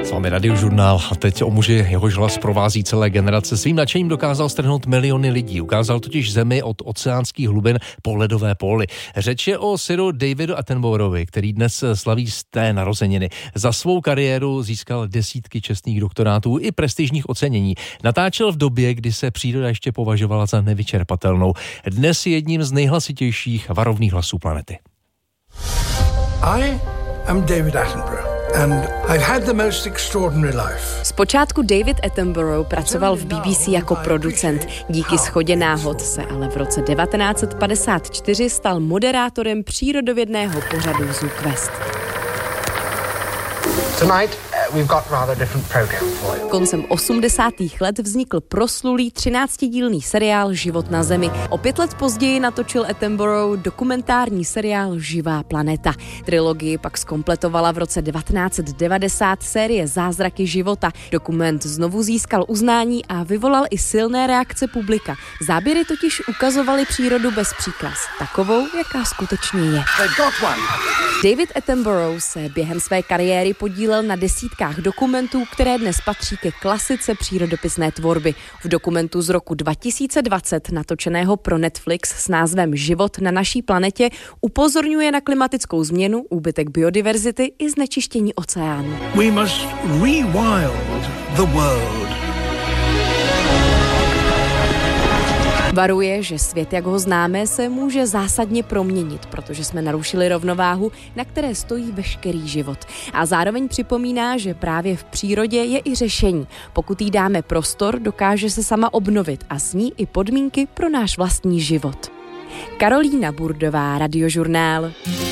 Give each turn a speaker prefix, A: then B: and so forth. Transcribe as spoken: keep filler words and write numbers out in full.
A: S vámi Radiožurnál a teď o muži, jehož hlas provází celé generace. Svým nadšením dokázal strhnout miliony lidí. Ukázal totiž zemi od oceánských hlubin po ledové póly. Řeč je o Siru Davidu Attenboroughovi, který dnes slaví sté narozeniny. Za svou kariéru získal desítky čestných doktorátů i prestižních ocenění. Natáčel v době, kdy se příroda ještě považovala za nevyčerpatelnou. Dnes je jedním z nejhlasitějších varovných hlasů planety.
B: I am David Attenborough. And I've had the most extraordinary life.
C: Zpočátku David Attenborough pracoval v B B C jako producent. Díky shodě náhod se ale v roce devatenáct set padesát čtyři stal moderátorem přírodovědného pořadu Zoo Quest.
D: Tonight we've got rather different program for you.
C: Koncem osmdesátých let vznikl proslulý třináctidílný seriál Život na Zemi. O pět let později natočil Attenborough dokumentární seriál Živá planeta. Trilogii pak zkompletovala v roce devatenáct set devadesát série Zázraky života. Dokument znovu získal uznání a vyvolal i silné reakce publika. Záběry totiž ukazovaly přírodu bez příkras, takovou, jaká skutečně je. David Attenborough se během své kariéry podílel na desítkách dokumentů, které dnes patří ke klasice přírodopisné tvorby. V dokumentu z roku dva tisíce dvacet, natočeného pro Netflix s názvem Život na naší planetě, upozorňuje na klimatickou změnu, úbytek biodiverzity i znečištění oceánů.
B: We must rewild the world.
C: Varuje, že svět, jak ho známe, se může zásadně proměnit, protože jsme narušili rovnováhu, na které stojí veškerý život. A zároveň připomíná, že právě v přírodě je i řešení. Pokud jí dáme prostor, dokáže se sama obnovit a s ní i podmínky pro náš vlastní život. Karolína Burdová, Radiožurnál.